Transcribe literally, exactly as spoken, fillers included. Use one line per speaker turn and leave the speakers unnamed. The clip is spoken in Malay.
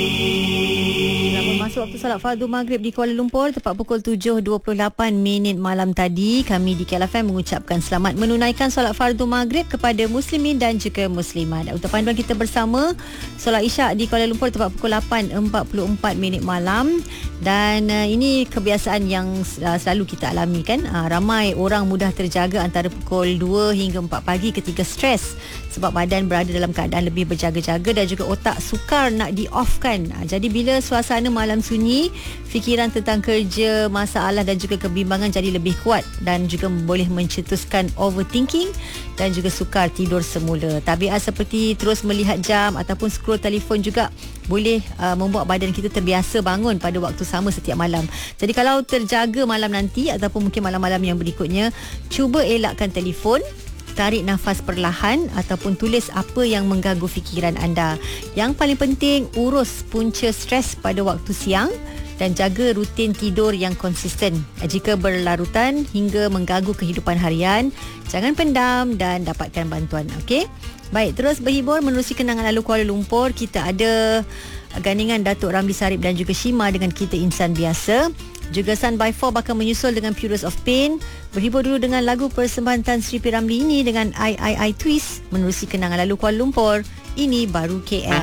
Masuk waktu solat fardu maghrib di Kuala Lumpur tepat pukul tujuh dua puluh lapan minit malam tadi. Kami di K L F M mengucapkan selamat menunaikan solat fardu maghrib kepada muslimin dan juga muslimat. Untuk panduan kita bersama, solat isyak di Kuala Lumpur tepat pukul lapan empat puluh empat minit malam. Dan uh, ini kebiasaan yang uh, selalu kita alami kan. Uh, ramai orang mudah terjaga antara pukul dua hingga empat pagi ketika stres sebab badan berada dalam keadaan lebih berjaga-jaga dan juga otak sukar nak di-off-kan. Uh, jadi bila suasana malam sunyi, fikiran tentang kerja, masalah dan juga kebimbangan jadi lebih kuat dan juga boleh mencetuskan overthinking dan juga sukar tidur semula. Tabiat seperti terus melihat jam ataupun scroll telefon juga boleh uh, membuat badan kita terbiasa bangun pada waktu sama setiap malam. Jadi kalau terjaga malam nanti ataupun mungkin malam-malam yang berikutnya, cuba elakkan telefon, tarik nafas perlahan ataupun tulis apa yang mengganggu fikiran anda. Yang paling penting, urus punca stres pada waktu siang dan jaga rutin tidur yang konsisten. Jika berlarutan hingga mengganggu kehidupan harian, jangan pendam dan dapatkan bantuan. Okey? Baik, terus berhibur menerusi kenangan lalu Kuala Lumpur. Kita ada gandingan Datuk Ramli Sarip dan juga Shima dengan Kita Insan Biasa. Juga Sun by Four bakal menyusul dengan Purest of Pain. Berhibur dulu dengan lagu persembahan Tan Sri P. Ramlee ini dengan I I I Twist menerusi kenangan lalu Kuala Lumpur. Ini baru K L.